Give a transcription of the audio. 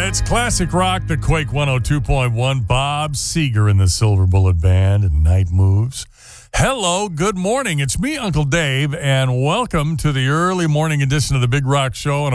It's classic rock, the Quake 102.1. Bob Seger in the Silver Bullet Band and Night Moves. Hello, good morning. It's me, Uncle Dave, and welcome to the early morning edition of the Big Rock Show.